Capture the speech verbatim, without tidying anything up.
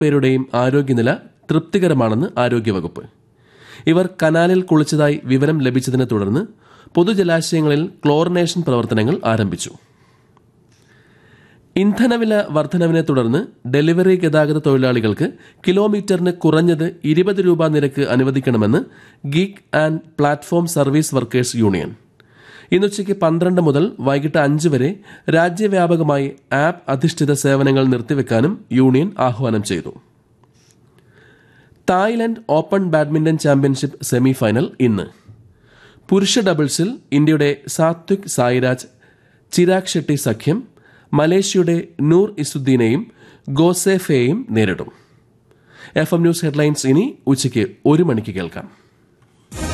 പേരുടെയും ആരോഗ്യനില തൃപ്തികരമാണെന്ന് ആരോഗ്യവകുപ്പ്. ഇവർ കനാലിൽ കുളിച്ചതായി വിവരം ലഭിച്ചതിനെ തുടർന്ന് പൊതുജലാശയങ്ങളിൽ ക്ലോറിനേഷൻ പ്രവർത്തനങ്ങൾ ആരംഭിച്ചു. ഇന്ധനവില വർധനവിനെ തുടർന്ന് ഡെലിവറി ഗതാഗത തൊഴിലാളികൾക്ക് കിലോമീറ്ററിന് കുറഞ്ഞത് ഇരുപത് രൂപ നിരക്ക് അനുവദിക്കണമെന്ന് Geek and platform service workers union. ഇന്നുച്ചയ്ക്ക് പന്ത്രണ്ട് മുതൽ വൈകിട്ട് അഞ്ച് വരെ രാജ്യവ്യാപകമായി ആപ്പ് അധിഷ്ഠിത സേവനങ്ങൾ നിർത്തിവെക്കാനും യൂണിയൻ ആഹ്വാനം ചെയ്തു. Thailand open badminton championship semifinal ഇന്ന്. പുരുഷ ഡബിൾസിൽ ഇന്ത്യയുടെ സാത്വിക് സായിരാജ് ചിരാഗ് ഷെട്ടി സഖ്യം മലേഷ്യയുടെ നൂർ ഇസുദ്ദീനെയും ഗോസെ ഫെയെയും നേരിടും. എഫ് എം ന്യൂസ് ഹെഡ്ലൈൻസ് ഇനി ഉച്ചയ്ക്ക് ഒരു മണിക്ക് കേൾക്കാം.